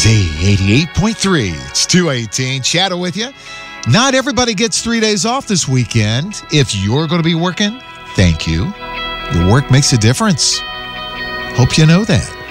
Z88.3. It's 218. Shadow with you. Not everybody gets 3 days off this weekend. If you're going to be working, thank you. Your work makes a difference. Hope you know that.